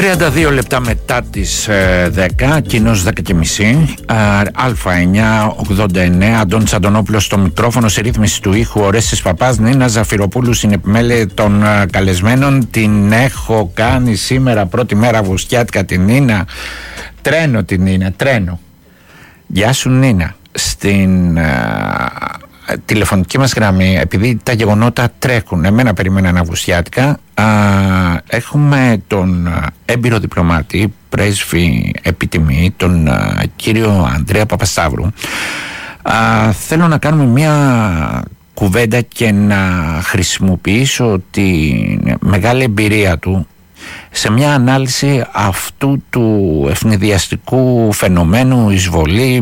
32 λεπτά μετά τις 10, κοινώς 10.30, Α9 89, Αντώνης Αντωνόπουλος στο μικρόφωνο, σε ρύθμιση του ήχου Ορέστης Παπάς, Νίνα Ζαφυροπούλου στην επιμέλεια των καλεσμένων. Την έχω κάνει σήμερα πρώτη μέρα Αυγουστιάτικα την Νίνα. Τρένο την Νίνα, τρένο. Γεια σου Νίνα. Στην τηλεφωνική μας γραμμή, επειδή τα γεγονότα τρέχουν, εμένα περιμέναν Αυγουστιάτικα, έχουμε τον έμπειρο διπλωμάτη, πρέσβη επιτιμή, τον κύριο Ανδρέα Παπασταύρου. Θέλω να κάνουμε μια κουβέντα και να χρησιμοποιήσω τη μεγάλη εμπειρία του σε μια ανάλυση αυτού του ευνηδιαστικού φαινομένου, εισβολή,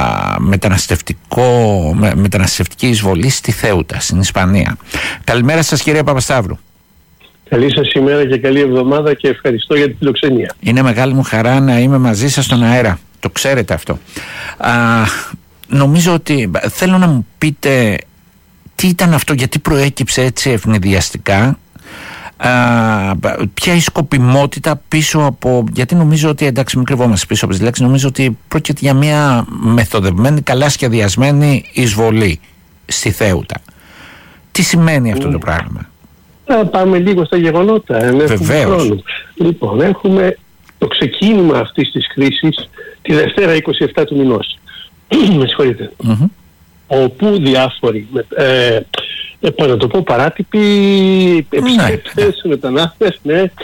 μεταναστευτική εισβολή στη Θέουτα, στην Ισπανία. Καλημέρα σας κύριε Παπασταύρου. Καλή σας ημέρα και καλή εβδομάδα και ευχαριστώ για την φιλοξενία. Είναι μεγάλη μου χαρά να είμαι μαζί σας στον αέρα. Το ξέρετε αυτό. Νομίζω ότι θέλω να μου πείτε τι ήταν αυτό, γιατί προέκυψε έτσι ευνηδιαστικά. Ποια η σκοπιμότητα πίσω από, γιατί νομίζω ότι, εντάξει μην κρυβόμαστε πίσω από τις λέξεις, νομίζω ότι πρόκειται για μια μεθοδευμένη, καλά σχεδιασμένη εισβολή στη Θέουτα. Τι σημαίνει αυτό το πράγμα? Να πάμε λίγο στα γεγονότα. Βεβαίως. Λοιπόν, έχουμε το ξεκίνημα αυτής της κρίσης τη Δευτέρα 27 του μηνός. Με συγχωρείτε. Όπου διάφοροι να το πω παράτυποι επισκέπτες, μετανάστες,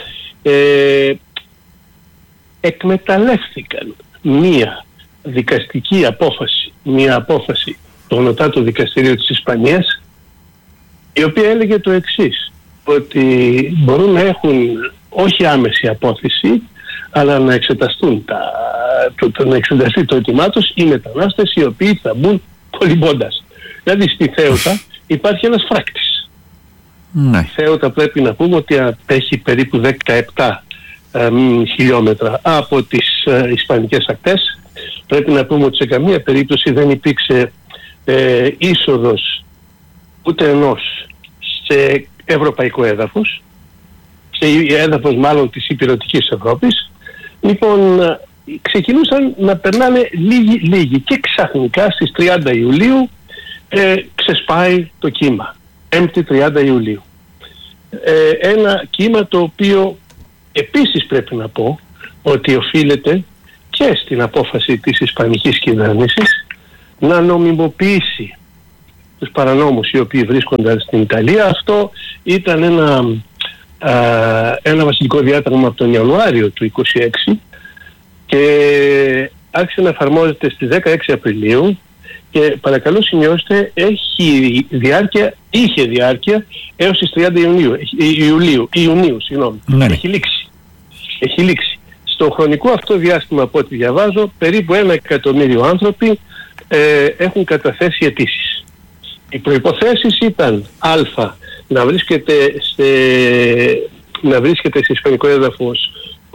εκμεταλλεύτηκαν μία δικαστική απόφαση, μία απόφαση του Ανωτάτου Δικαστηρίου της Ισπανίας, η οποία έλεγε το εξής, ότι μπορούν να έχουν όχι άμεση απόθεση, αλλά να εξεταστούν να εξεταστεί το αίτημά τους οι μετανάστες οι οποίοι θα μπουν κολυμπώντας. Δηλαδή στη Θέουτα υπάρχει ένας φράκτης. Ναι. Η Θέουτα πρέπει να πούμε ότι απέχει περίπου 17 χιλιόμετρα από τις ισπανικές ακτές. Πρέπει να πούμε ότι σε καμία περίπτωση δεν υπήρξε είσοδος ούτε ενός σε ευρωπαϊκό έδαφος, σε έδαφος μάλλον της υπηρετικής Ευρώπης. Λοιπόν, ξεκινούσαν να περνάνε λίγοι και ξαφνικά στις 30 Ιουλίου ξεσπάει το κύμα. 5η 30 Ιουλίου. Ένα κύμα το οποίο επίσης πρέπει να πω ότι οφείλεται και στην απόφαση της ισπανικής κυβέρνησης να νομιμοποιήσει τους παρανόμους οι οποίοι βρίσκονταν στην Ιταλία. Αυτό ήταν ένα βασικό διάταγμα από τον Ιανουάριο του 26 και άρχισε να εφαρμόζεται στις 16 Απριλίου και παρακαλώ σημειώστε είχε διάρκεια έως τις 30 Ιουνίου. Ναι. Έχει λήξει. Στο χρονικό αυτό διάστημα, από ό,τι διαβάζω, περίπου 1 εκατομμύριο άνθρωποι έχουν καταθέσει αιτήσεις. Οι προϋποθέσεις ήταν να βρίσκεται σε ισπανικό έδαφος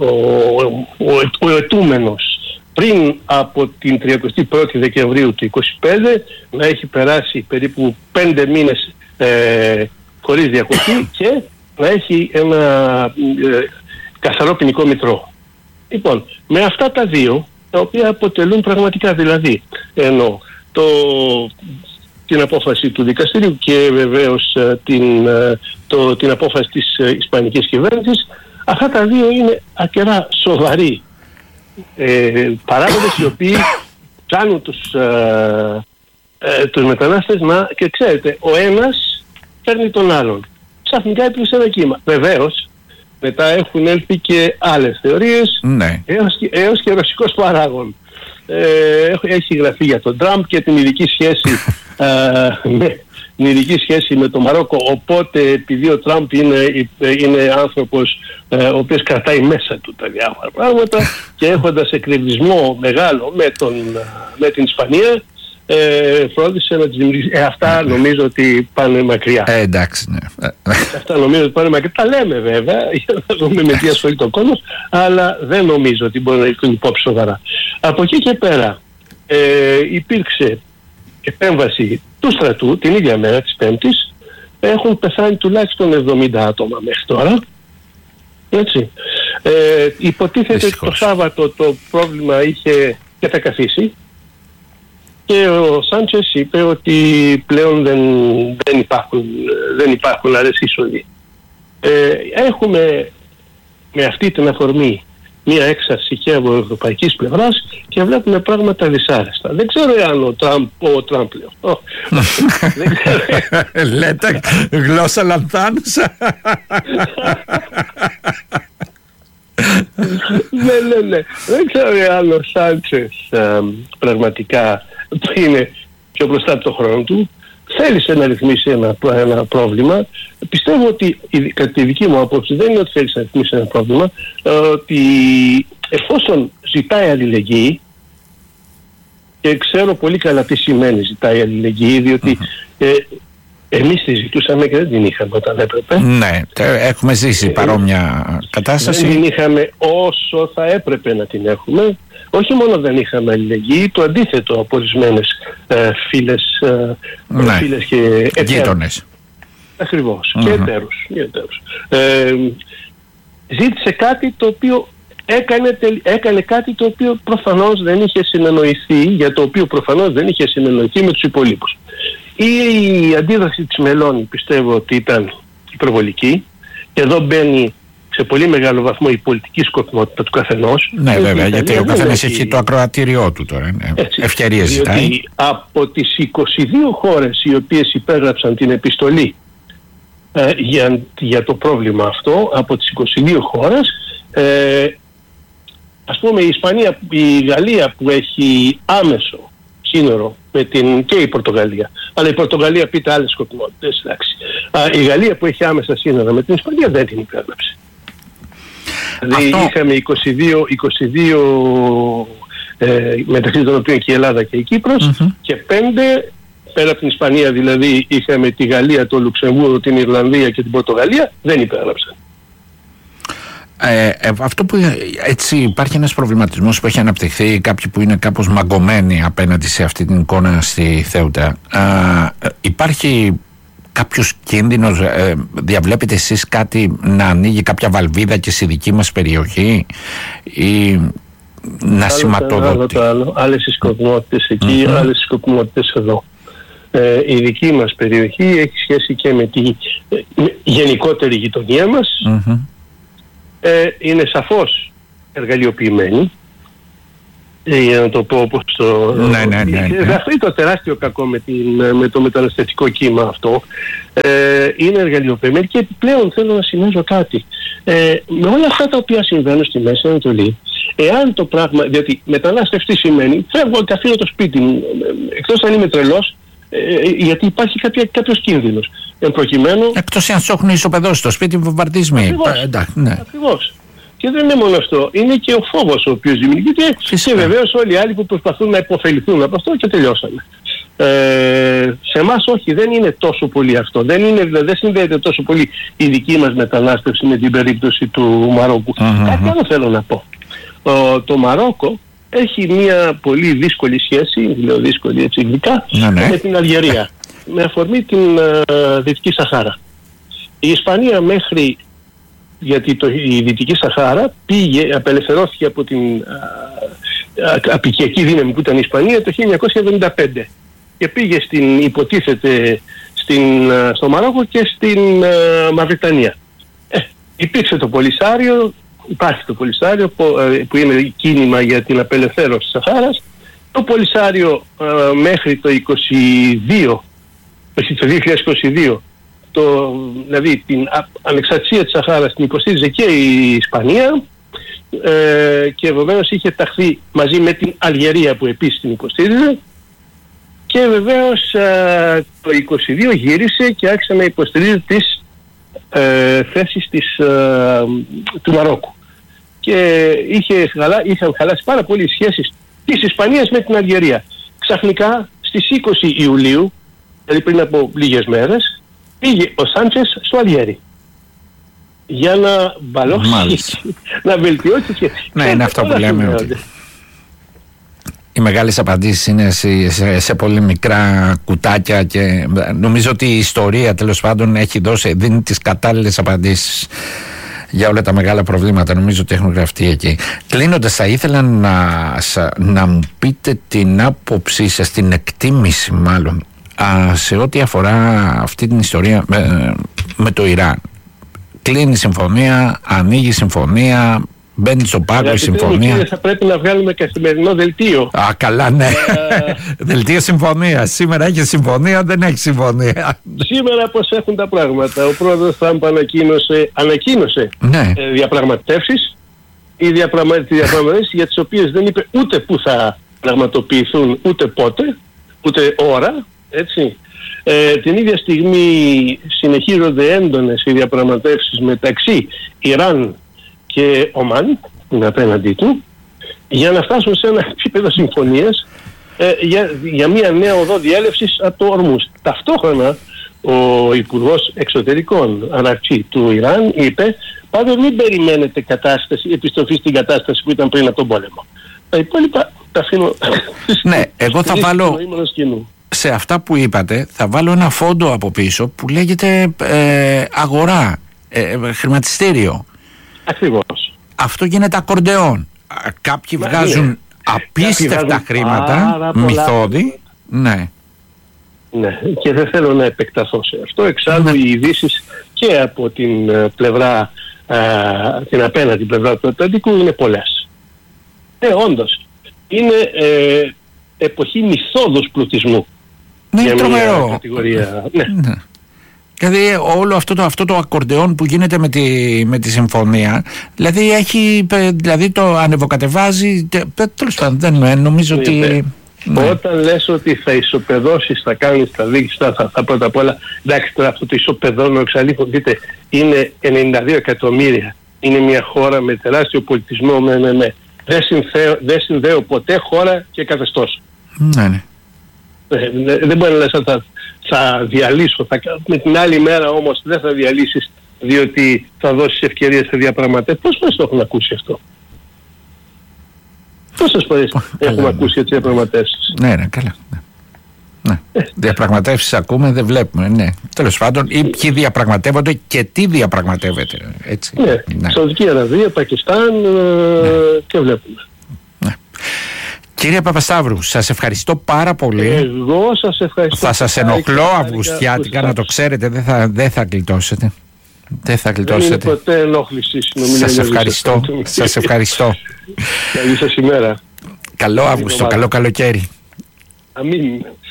ο ετούμενος πριν από την 31η Δεκεμβρίου του 25, να έχει περάσει περίπου 5 μήνες χωρίς διακοπή και να έχει ένα καθαρό ποινικό μητρό. Λοιπόν, με αυτά τα δύο, τα οποία αποτελούν πραγματικά, δηλαδή την απόφαση του δικαστήριου και βεβαίως την απόφαση της ισπανικής κυβέρνησης, αυτά τα δύο είναι αρκετά σοβαροί παράγοντες οι οποίοι κάνουν τους μετανάστες και ξέρετε, ο ένας παίρνει τον άλλον. Ξαφνικά υπήρξε ένα κύμα. Βεβαίως μετά έχουν έλθει και άλλες θεωρίες, ναι, έως και ρωσικός παράγων. Έχει γραφεί για τον Τραμπ και την ειδική σχέση με το Μαρόκο, οπότε επειδή ο Τραμπ είναι άνθρωπος ο οποίος κρατάει μέσα του τα διάφορα πράγματα και έχοντας εκνευρισμό μεγάλο με την Ισπανία, φρόντισε να τις δημιουργήσει. Αυτά νομίζω ότι πάνε μακριά. Εντάξει, ναι. Αυτά νομίζω ότι πάνε μακριά. Τα λέμε βέβαια, για να δούμε με τι ασχολείται ο κόσμος, αλλά δεν νομίζω ότι μπορεί να ληφθούν υπόψη σοβαρά. Από εκεί και πέρα υπήρξε επέμβαση του στρατού την ίδια μέρα της Πέμπτης. Έχουν πεθάνει τουλάχιστον 70 άτομα μέχρι τώρα. Έτσι. Υποτίθεται ότι το Σάββατο το πρόβλημα είχε κατακαθίσει και ο Σάντσες είπε ότι πλέον δεν υπάρχουν άλλες είσοδοι. Έχουμε με αυτή την αφορμή μία έξαρση και από ευρωπαϊκής πλευράς και βλέπουμε πράγματα δυσάρεστα. Δεν ξέρω εάν ο Τραμπ λέω. Δεν ξέρω. Λέτε γλώσσα λανθάνουσα. Ναι. Δεν ξέρω εάν ο Σάντσες πραγματικά είναι πιο μπροστά από τον χρόνο του. Θέλησε να ρυθμίσει ένα πρόβλημα. Πιστεύω ότι, κατά τη δική μου άποψη, δεν είναι ότι θέλησε να ρυθμίσει ένα πρόβλημα, ότι εφόσον ζητάει αλληλεγγύη, και ξέρω πολύ καλά τι σημαίνει ζητάει αλληλεγγύη, διότι εμείς τη ζητούσαμε και δεν την είχαμε όταν έπρεπε. Ναι, έχουμε ζήσει παρόμοια κατάσταση. Δεν την είχαμε όσο θα έπρεπε να την έχουμε. Όχι μόνο δεν είχαμε αλληλεγγύη, το αντίθετο από ορισμένες φίλες και γείτονες. Ακριβώς, και εταίρους. Ζήτησε κάτι το οποίο έκανε κάτι το οποίο προφανώς δεν είχε συνεννοηθεί, για το οποίο προφανώς δεν είχε συνεννοηθεί με τους υπολείπους. Η αντίδραση της Μελώνη πιστεύω ότι ήταν υπερβολική και εδώ μπαίνει σε πολύ μεγάλο βαθμό η πολιτική σκοπιμότητα του καθενός. Ναι, βέβαια, γιατί ο καθένας έχει το ακροατήριό του τώρα. Ευκαιρίες ζητάει. Από τις 22 χώρες οι οποίες υπέγραψαν την επιστολή για το πρόβλημα αυτό, από τις 22 χώρες, ας πούμε η Γαλλία που έχει άμεσο σύνορο με και η Πορτογαλία, αλλά η Πορτογαλία πείτε άλλες σκοπιμότητες, εντάξει. Η Γαλλία που έχει άμεσα σύνορα με την Ισπανία δεν την υπέγραψε. Δηλαδή είχαμε 22 μεταξύ των οποίων και η Ελλάδα και η Κύπρος και 5 πέρα από την Ισπανία, δηλαδή είχαμε τη Γαλλία, το Λουξεμβούργο, την Ιρλανδία και την Πορτογαλία, δεν υπέγραψαν. Αυτό που έτσι υπάρχει ένας προβληματισμός που έχει αναπτυχθεί, κάποιοι που είναι κάπως μαγκωμένοι απέναντι σε αυτή την εικόνα στη Θέουτα. Υπάρχει κάποιος κίνδυνος, διαβλέπετε εσείς κάτι να ανοίγει κάποια βαλβίδα και στη δική μας περιοχή ή να σηματοδοτεί? Άλλες σκοπιμότητες εκεί, άλλες σκοπιμότητες εδώ. Η δική μας περιοχή έχει σχέση και με τη γενικότερη γειτονία μας. Είναι σαφώς εργαλειοποιημένη, για να το πω όπως το... Ναι. Αυτό είναι το τεράστιο κακό με το μεταναστευτικό κύμα αυτό. Είναι εργαλειοποιημένη και επιπλέον θέλω να σημαίνω κάτι. Με όλα αυτά τα οποία συμβαίνουν στη Μέση Ανατολή, εάν το πράγμα, διότι μετανάστευση σημαίνει φεύγω και αφήνω το σπίτι μου, εκτός αν είμαι τρελός, γιατί υπάρχει κάποιος κίνδυνος. Εκτός αν σώχνουν ισοπεδώσεις στο σπίτι, βομβαρδισμοί. Ακριβώς. Και δεν είναι μόνο αυτό, είναι και ο φόβος ο οποίος δημιουργείται και βεβαίως όλοι οι άλλοι που προσπαθούν να υποφεληθούν από αυτό και τελειώσανε. Σε εμάς όχι, δεν είναι τόσο πολύ αυτό. Δεν συνδέεται τόσο πολύ η δική μας μετανάστευση με την περίπτωση του Μαρόκου. Κάτι άλλο θέλω να πω. Το Μαρόκο έχει μια πολύ δύσκολη σχέση, λέω δύσκολη έτσι γλυκά, με την Αλγερία, με αφορμή την Δυτική Σαχάρα. Η Ισπανία γιατί η Δυτική Σαχάρα απελευθερώθηκε από την απικιακή δύναμη που ήταν η Ισπανία το 1975 και πήγε υποτίθεται στο Μαρόκο και στην Μαυριτανία. Υπήρξε το Πολυσάριο, υπάρχει το Πολυσάριο που είναι κίνημα για την απελευθέρωση της Σαχάρας. Το Πολυσάριο μέχρι το 2022, δηλαδή την ανεξαρτησία της Σαχάρας την υποστήριζε και η Ισπανία και επομένως είχε ταχθεί μαζί με την Αλγερία που επίσης την υποστήριζε και βεβαίως το 2022 γύρισε και άρχισε να υποστηρίζει τις θέσεις του Μαρόκου και είχαν χαλάσει πάρα πολύ οι σχέσεις της Ισπανίας με την Αλγερία. Ξαφνικά στις 20 Ιουλίου, δηλαδή πριν από λίγες μέρες, πήγε ο Σάντσες στο Αλγέρι για να μπαλώσει, να βελτιώσει και... Ναι, είναι αυτό που λέμε ότι οι μεγάλες απαντήσεις είναι σε πολύ μικρά κουτάκια και νομίζω ότι η ιστορία τέλος πάντων δίνει τις κατάλληλες απαντήσεις για όλα τα μεγάλα προβλήματα. Νομίζω ότι έχουν γραφτεί εκεί. Κλείνοντας, θα ήθελα να μου πείτε την άποψή σας, την εκτίμηση μάλλον, σε ό,τι αφορά αυτή την ιστορία με το Ιράν. Κλείνει η συμφωνία, ανοίγει η συμφωνία, μπαίνει στο πάγκο η συμφωνία. Θα πρέπει να βγάλουμε καθημερινό δελτίο. Καλά, ναι. Δελτίο συμφωνία. Σήμερα έχει συμφωνία, δεν έχει συμφωνία. Σήμερα πώς έχουν τα πράγματα. Ο πρόεδρος Τραμπ ανακοίνωσε διαπραγματεύσεις. Οι διαπραγματεύσεις για τις οποίες δεν είπε ούτε που θα πραγματοποιηθούν, ούτε πότε, ούτε ώρα. Έτσι. Την ίδια στιγμή συνεχίζονται έντονες οι διαπραγματεύσεις μεταξύ Ιράν και Ομάν, που είναι απέναντί του, για να φτάσουν σε ένα επίπεδο συμφωνίας για μια νέα οδό διέλευσης από το Ορμούζ. Ταυτόχρονα ο Υπουργός Εξωτερικών Αρακτσί του Ιράν είπε: πάντως μην περιμένετε επιστροφή στην κατάσταση που ήταν πριν από τον πόλεμο. Τα υπόλοιπα τα αφήνω. Ναι, εγώ θα βάλω σε αυτά που είπατε, θα βάλω ένα φόντο από πίσω που λέγεται αγορά, χρηματιστήριο. Ακριβώς. Αυτό γίνεται ακορντεόν. Κάποιοι βγάζουν απίστευτα χρήματα, μυθώδη. Ναι. Ναι, και δεν θέλω να επεκταθώ σε αυτό. Εξάλλου οι ειδήσεις και από την πλευρά, την απέναντι πλευρά του Ατλαντικού είναι πολλές. Όντως, είναι εποχή μυθώδους πλουτισμού. Ναι, είναι τρομερό. Κατηγορία. Ναι. Δηλαδή όλο αυτό το ακορντεόν που γίνεται με τη συμφωνία, δηλαδή το ανεβοκατεβάζει, τέλος πάντων δεν νομίζω ότι... Ναι. Όταν λες ότι θα ισοπεδώσεις, θα κάνεις, θα δείξεις, θα πρώτα απ' όλα, εντάξει τώρα αυτό το ισοπεδώνω εξαλείφω, δείτε, είναι 92 εκατομμύρια, είναι μια χώρα με τεράστιο πολιτισμό, δεν συνδέω ποτέ χώρα και καθεστώς. Ναι. Δεν μπορεί να λες θα διαλύσω, με την άλλη μέρα όμως δεν θα διαλύσεις διότι θα δώσεις ευκαιρίες σε διαπραγματεύσεις. Πώς φορές το έχουν ακούσει αυτό? Πόσες φορές έχουμε ακούσει για τις διαπραγματεύσεις? Ναι, καλά. Ναι. Διαπραγματεύσεις ακούμε, δεν βλέπουμε. Ναι. Τέλος πάντων, ή ποιοι διαπραγματεύονται και τι διαπραγματεύεται. Έτσι. Ναι. Σαουδική Αραβία, Πακιστάν και βλέπουμε. Κύριε Παπασταύρου, σας ευχαριστώ πάρα πολύ. Εγώ σας ευχαριστώ. Θα σας ενοχλώ αυγουστιάτικα, να το ξέρετε, δεν θα γλιτώσετε. Δεν θα γλιτώσετε. Δεν είναι ποτέ ενόχληση συνομιλία. Σας ευχαριστώ. Καλή σας ημέρα. Καλό Αύγουστο, καλό καλοκαίρι. Αμήν.